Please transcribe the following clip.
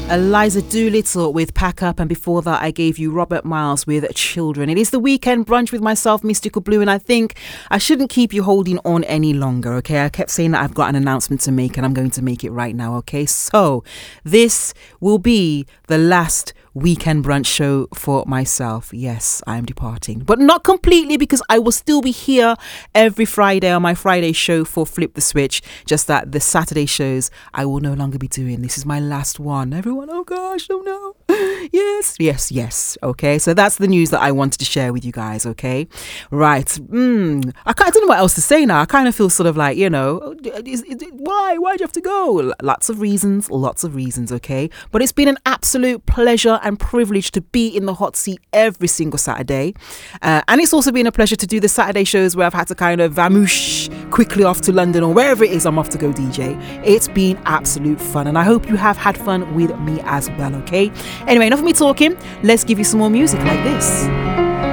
Eliza Doolittle with Pack Up, and before that I gave you Robert Miles with Children. It is the weekend brunch with myself, Mystical Blue, and I think I shouldn't keep you holding on any longer, okay? I kept saying that I've got an announcement to make, and I'm going to make it right now, okay? So this will be the last weekend brunch show for myself. Yes, I am departing, but not completely, because I will still be here every Friday on my Friday show for Flip the Switch. Just that the Saturday shows I will no longer be doing. This is my last one. Everyone, oh gosh, oh no. Yes. Okay, so that's the news that I wanted to share with you guys. Okay, right. I don't know what else to say now. I kind of feel sort of like, why do you have to go? Lots of reasons. Okay, but it's been an absolute pleasure and privilege to be in the hot seat every single Saturday, and it's also been a pleasure to do the Saturday shows where I've had to kind of vamoosh quickly off to London or wherever it is I'm off to go DJ. It's been absolute fun, and I hope you have had fun with me as well. Okay, anyway, enough of me talking. Let's give you some more music like this.